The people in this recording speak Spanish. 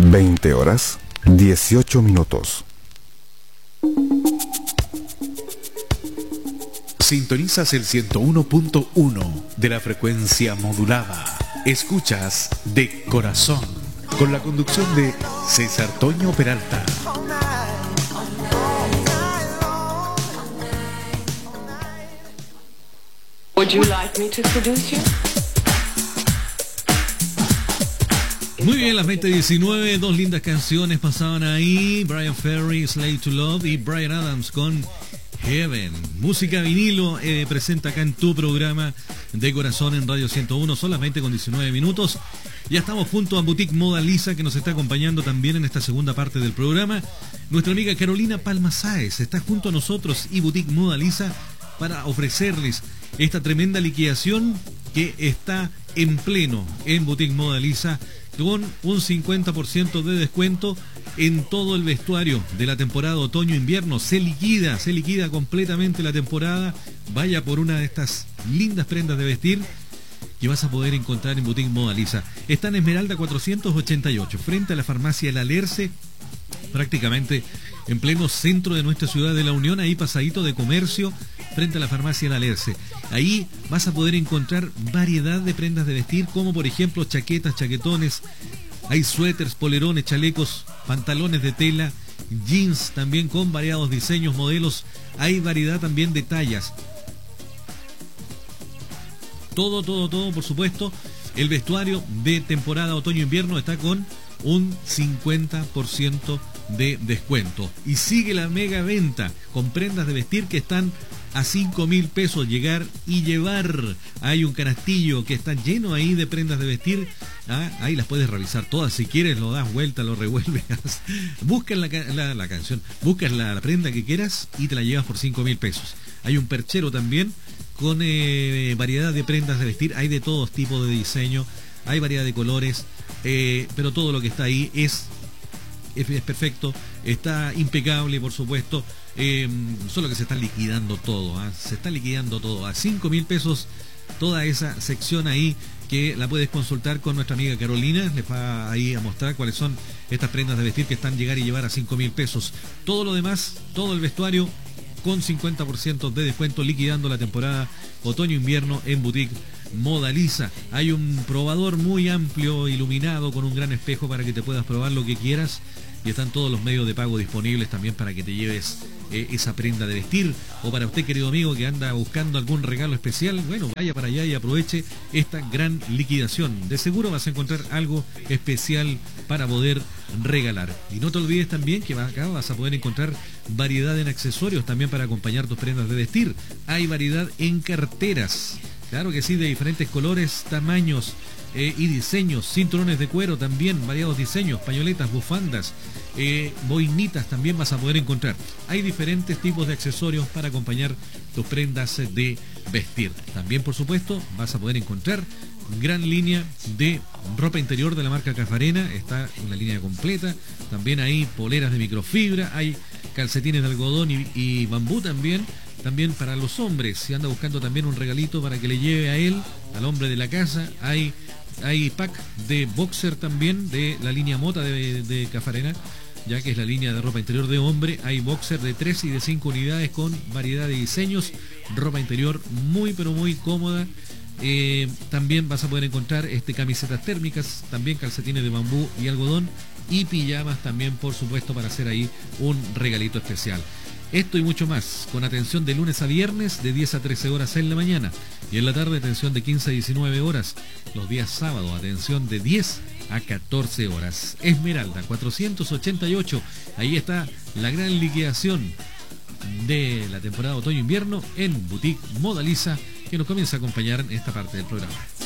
20 horas 18 minutos. Sintonizas el 101.1 de la frecuencia modulada. Escuchas De Corazón, con la conducción de César Toño Peralta. Would you like me to seduce you? Muy bien, las 20:19, dos lindas canciones pasaban ahí. Brian Ferry, Slave to Love, y Bryan Adams con Heaven. Música vinilo presenta acá en tu programa De Corazón en Radio 101, solamente con 19 minutos. Ya estamos junto a Boutique Moda Lisa, que nos está acompañando también en esta segunda parte del programa. Nuestra amiga Carolina Palma Sáez está junto a nosotros y Boutique Moda Lisa para ofrecerles esta tremenda liquidación que está en pleno en Boutique Moda Lisa, con un 50% de descuento en todo el vestuario de la temporada otoño-invierno. Se liquida completamente la temporada. Vaya por una de estas lindas prendas de vestir que vas a poder encontrar en Boutique Moda Lisa. Está en Esmeralda 488, frente a la farmacia El Alerce, prácticamente en pleno centro de nuestra ciudad de La Unión, ahí pasadito de Comercio, frente a la farmacia El Alerce. Ahí vas a poder encontrar variedad de prendas de vestir, como por ejemplo chaquetas, chaquetones, hay suéteres, polerones, chalecos, pantalones de tela, jeans también con variados diseños, modelos, hay variedad también de tallas. Todo, por supuesto. El vestuario de temporada otoño-invierno está con un 50% de descuento. Y sigue la mega venta con prendas de vestir que están a 5.000 pesos. Llegar y llevar. Hay un canastillo que está lleno ahí de prendas de vestir. Ahí las puedes revisar todas. Si quieres lo das vuelta, lo revuelves. Buscas la canción, buscas la prenda que quieras y te la llevas por 5.000 pesos. Hay un perchero también con variedad de prendas de vestir. Hay de todos tipos de diseño, hay variedad de colores, pero todo lo que está ahí es perfecto, está impecable, por supuesto. Solo que se está liquidando todo, se está liquidando todo a 5.000 pesos, toda esa sección ahí, que la puedes consultar con nuestra amiga Carolina. Les va ahí a mostrar cuáles son estas prendas de vestir que están llegar y llevar a 5.000 pesos. Todo lo demás, todo el vestuario con 50% de descuento, liquidando la temporada otoño-invierno en Boutique Moda Lisa. Hay un probador muy amplio, iluminado, con un gran espejo para que te puedas probar lo que quieras. Y están todos los medios de pago disponibles también para que te lleves esa prenda de vestir. O para usted, querido amigo, que anda buscando algún regalo especial, bueno, vaya para allá y aproveche esta gran liquidación. De seguro vas a encontrar algo especial para poder regalar. Y no te olvides también que acá vas a poder encontrar variedad en accesorios también para acompañar tus prendas de vestir. Hay variedad en carteras, claro que sí, de diferentes colores, tamaños y diseños. Cinturones de cuero también, variados diseños, pañoletas, bufandas, boinitas también vas a poder encontrar. Hay diferentes tipos de accesorios para acompañar tus prendas de vestir. También, por supuesto, vas a poder encontrar gran línea de ropa interior de la marca Cafarena. Está una línea completa. También hay poleras de microfibra, hay calcetines de algodón y bambú también. También para los hombres, si anda buscando también un regalito para que le lleve a él, al hombre de la casa, hay pack de boxer también de la línea Mota de Cafarena, ya que es la línea de ropa interior de hombre. Hay boxer de 3 y de 5 unidades con variedad de diseños, ropa interior muy pero muy cómoda. También vas a poder encontrar camisetas térmicas, también calcetines de bambú y algodón, y pijamas también, por supuesto, para hacer ahí un regalito especial. Esto y mucho más, con atención de lunes a viernes de 10 a 13 horas en la mañana, y en la tarde atención de 15 a 19 horas, los días sábados atención de 10 a 14 horas. Esmeralda 488, ahí está la gran liquidación de la temporada otoño-invierno en Boutique Moda Lisa, que nos comienza a acompañar en esta parte del programa.